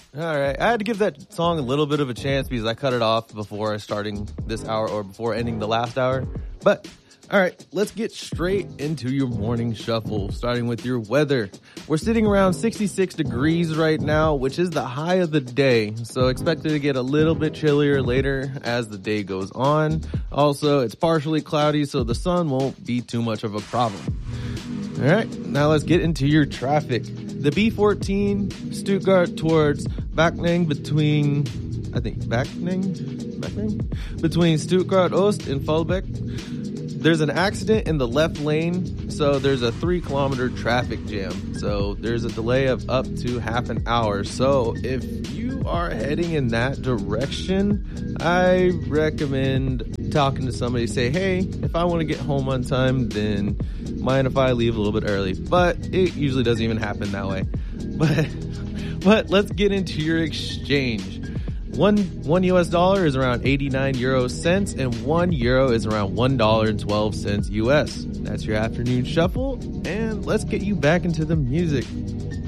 All right. I had to give that song a little bit of a chance because I cut it off before starting this hour or before ending the last hour. But, all right, let's get straight into your morning shuffle, starting with your weather. We're sitting around 66 degrees right now, which is the high of the day. So expect it to get a little bit chillier later as the day goes on. Also, it's partially cloudy, so the sun won't be too much of a problem. All right, now let's get into your traffic. The B14 Stuttgart towards Backnang between Stuttgart Ost and Vollbeck. There's an accident in the left lane, so there's a 3-kilometer traffic jam. So there's a delay of up to half an hour. So if you are heading in that direction, I recommend talking to somebody. Say, hey, if I want to get home on time, then mind if I leave a little bit early? But it usually doesn't even happen that way. But let's get into your exchange. One US dollar is around 89 euro cents, and 1 euro is around $1.12 US. That's your afternoon shuffle, and let's get you back into the music.